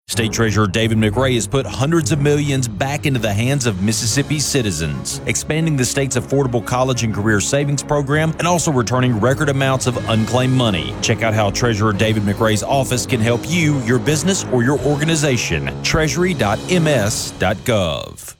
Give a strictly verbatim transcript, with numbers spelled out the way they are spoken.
State Treasurer David McRae has put hundreds of millions back into the hands of Mississippi's citizens, expanding the state's affordable college and career savings program and also returning record amounts of unclaimed money. Check out how Treasurer David McRae's office can help you, your business, or your organization. treasury dot m s dot gov.